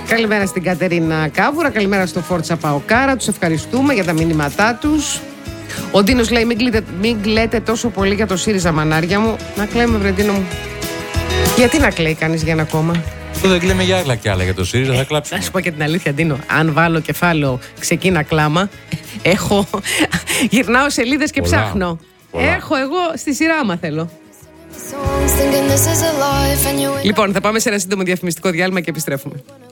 Καλημέρα στην Κατερίνα Κάβουρα, καλημέρα στο Φόρτσα Παοκάρα. Τους ευχαριστούμε για τα μηνύματά τους. Ο Ντίνος λέει: μην κλαίτε τόσο πολύ για το ΣΥΡΙΖΑ, μανάρια μου. Να κλαίμε, βρεντίνο μου. Γιατί να κλαίει κανείς για ένα κόμμα? Δεν κλαίμε για άλλα κι άλλα. Για το ΣΥΡΙΖΑ θα κλάψουμε. Να σου πω και την αλήθεια, Ντίνο. Αν βάλω κεφάλαιο ξεκίνα κλάμα, γυρνάω σελίδες και ψάχνω. Έχω εγώ στη σειρά, άμα θέλω. Λοιπόν, θα πάμε σε ένα σύντομο διαφημιστικό διάλειμμα και επιστρέφουμε.